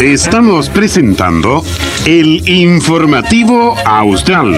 Estamos presentando el Informativo Austral.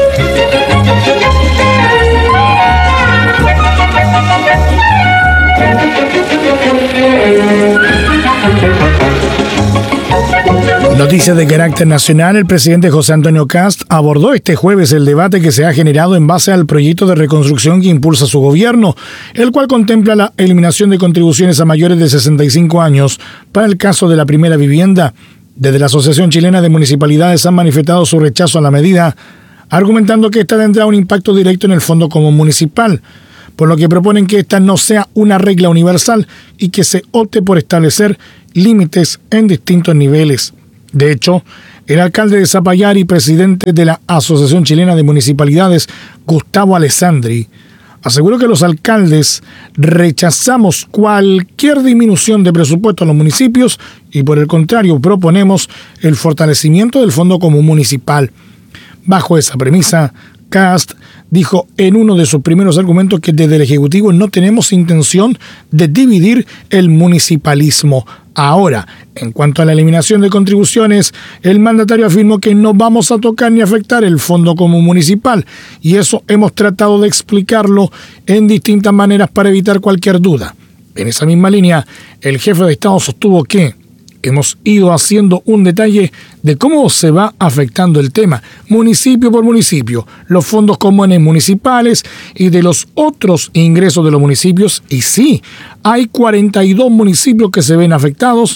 Noticias de carácter nacional. El presidente José Antonio Kast abordó este jueves el debate que se ha generado en base al proyecto de reconstrucción que impulsa su gobierno, el cual contempla la eliminación de contribuciones a mayores de 65 años para el caso de la primera vivienda. Desde la Asociación Chilena de Municipalidades han manifestado su rechazo a la medida, argumentando que esta tendrá un impacto directo en el Fondo Común Municipal, por lo que proponen que esta no sea una regla universal y que se opte por establecer límites en distintos niveles. De hecho, el alcalde de Zapallar y presidente de la Asociación Chilena de Municipalidades, Gustavo Alessandri, aseguró que los alcaldes rechazamos cualquier disminución de presupuesto a los municipios y por el contrario proponemos el fortalecimiento del Fondo Común Municipal. Bajo esa premisa, Kast dijo en uno de sus primeros argumentos que desde el Ejecutivo no tenemos intención de dividir el municipalismo. Ahora, en cuanto a la eliminación de contribuciones, el mandatario afirmó que no vamos a tocar ni afectar el Fondo Común Municipal, y eso hemos tratado de explicarlo en distintas maneras para evitar cualquier duda. En esa misma línea, el jefe de Estado sostuvo que hemos ido haciendo un detalle de cómo se va afectando el tema, municipio por municipio, los fondos comunes municipales y de los otros ingresos de los municipios. Y sí, hay 42 municipios que se ven afectados,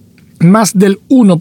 más del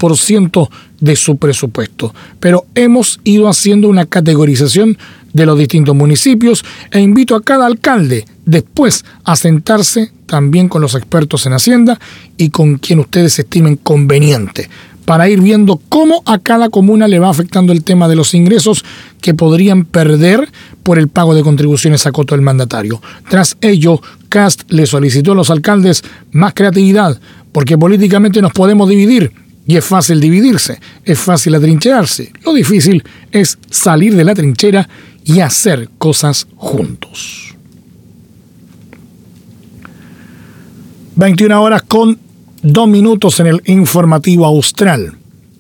1% de su presupuesto. Pero hemos ido haciendo una categorización de los distintos municipios e invito a cada alcalde después a sentarse también con los expertos en Hacienda y con quien ustedes estimen conveniente para ir viendo cómo a cada comuna le va afectando el tema de los ingresos que podrían perder por el pago de contribuciones, acotó el mandatario. Tras ello, Kast le solicitó a los alcaldes más creatividad, porque políticamente nos podemos dividir. Y es fácil dividirse, es fácil atrincherarse. Lo difícil es salir de la trinchera y hacer cosas juntos. 21:02 en el Informativo Austral.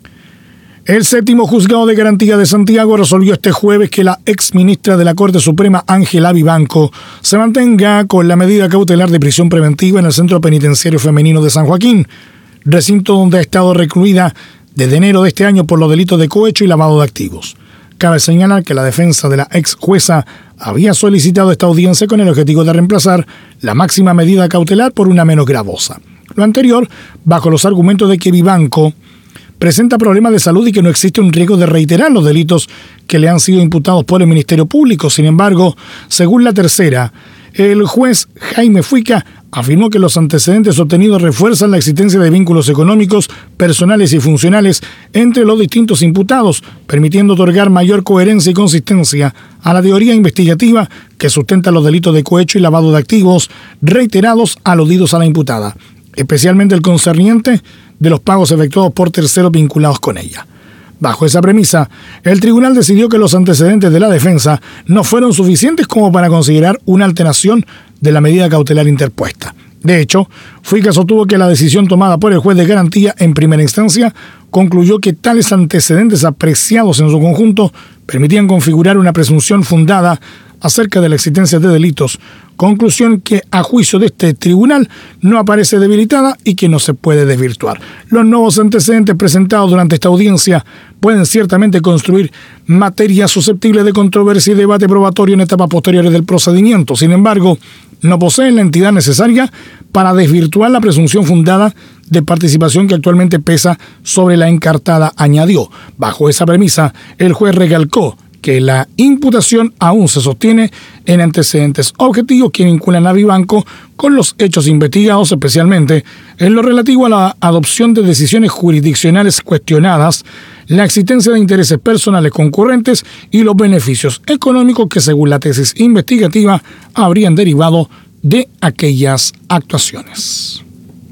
El séptimo juzgado de garantía de Santiago resolvió este jueves que la exministra de la Corte Suprema, Ángela Vivanco, se mantenga con la medida cautelar de prisión preventiva en el Centro Penitenciario Femenino de San Joaquín, recinto donde ha estado recluida desde enero de este año por los delitos de cohecho y lavado de activos. Cabe señalar que la defensa de la ex jueza había solicitado esta audiencia con el objetivo de reemplazar la máxima medida cautelar por una menos gravosa. Lo anterior, bajo los argumentos de que Vivanco presenta problemas de salud y que no existe un riesgo de reiterar los delitos que le han sido imputados por el Ministerio Público. Sin embargo, según la tercera, el juez Jaime Fuica afirmó que los antecedentes obtenidos refuerzan la existencia de vínculos económicos, personales y funcionales entre los distintos imputados, permitiendo otorgar mayor coherencia y consistencia a la teoría investigativa que sustenta los delitos de cohecho y lavado de activos reiterados aludidos a la imputada, especialmente el concerniente de los pagos efectuados por terceros vinculados con ella. Bajo esa premisa, el tribunal decidió que los antecedentes de la defensa no fueron suficientes como para considerar una alteración de la medida cautelar interpuesta. De hecho, Fuica sostuvo que la decisión tomada por el juez de garantía en primera instancia concluyó que tales antecedentes apreciados en su conjunto permitían configurar una presunción fundada acerca de la existencia de delitos, conclusión que a juicio de este tribunal no aparece debilitada y que no se puede desvirtuar. Los nuevos antecedentes presentados durante esta audiencia pueden ciertamente construir materia susceptible de controversia y debate probatorio en etapas posteriores del procedimiento. Sin embargo, no poseen la entidad necesaria para desvirtuar la presunción fundada de participación que actualmente pesa sobre la encartada, añadió. Bajo esa premisa, el juez recalcó que la imputación aún se sostiene en antecedentes objetivos que vinculan a Vivanco con los hechos investigados, especialmente en lo relativo a la adopción de decisiones jurisdiccionales cuestionadas, la existencia de intereses personales concurrentes y los beneficios económicos que, según la tesis investigativa, habrían derivado de aquellas actuaciones.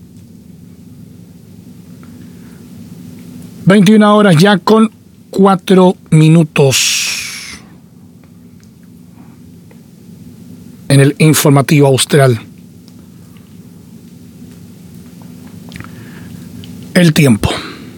21 ya con 4 minutos. En el Informativo Austral. El tiempo.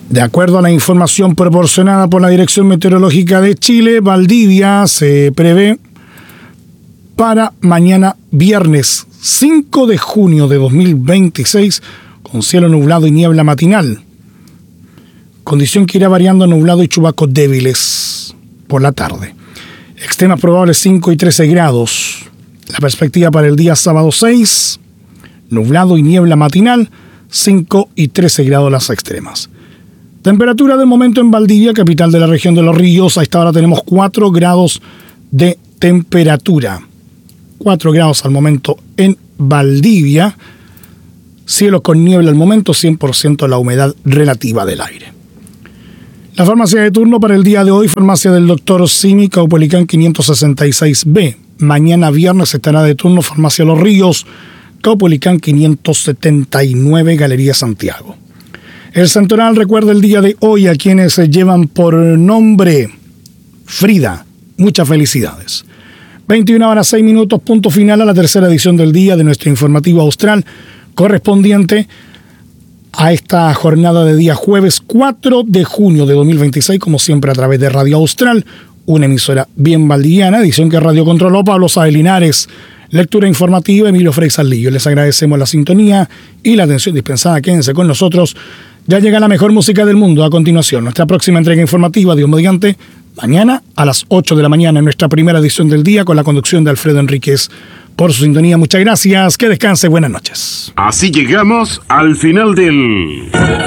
De acuerdo a la información proporcionada por la Dirección Meteorológica de Chile, Valdivia se prevé para mañana viernes 5 de junio de 2026 con cielo nublado y niebla matinal. Condición que irá variando a nublado y chubascos débiles por la tarde. Extremas probables 5 y 13 grados. La perspectiva para el día sábado 6, nublado y niebla matinal, 5 y 13 grados las extremas. Temperatura del momento en Valdivia, capital de la región de Los Ríos. A esta hora tenemos 4 grados de temperatura. 4 grados al momento en Valdivia. Cielo con niebla al momento, 100% la humedad relativa del aire. La farmacia de turno para el día de hoy, farmacia del Dr. Simi, Caupolicán 566B. Mañana viernes estará de turno farmacia Los Ríos, Caupolicán 579, Galería Santiago. El Santoral recuerda el día de hoy a quienes se llevan por nombre Frida. Muchas felicidades. 21 horas 6 minutos, punto final a la tercera edición del día de nuestro informativo austral, correspondiente a esta jornada de día jueves 4 de junio de 2026, como siempre a través de Radio Austral, una emisora bien valdiviana, edición que Radio controló Pablo Sáez Linares, lectura informativa Emilio Frey Saldillo. Les agradecemos la sintonía y la atención dispensada. Quédense con nosotros. Ya llega la mejor música del mundo. A continuación, nuestra próxima entrega informativa, Dios mediante, mañana a las 8 de la mañana en nuestra primera edición del día con la conducción de Alfredo Enríquez. Por su sintonía, muchas gracias. Que descanse. Buenas noches. Así llegamos al final del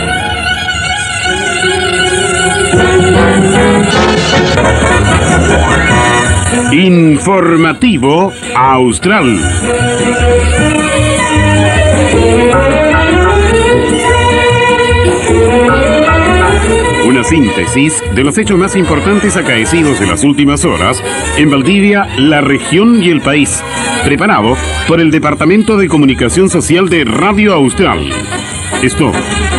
Informativo Austral. Una síntesis de los hechos más importantes acaecidos en las últimas horas en Valdivia, la región y el país. Preparado por el Departamento de Comunicación Social de Radio Austral. Esto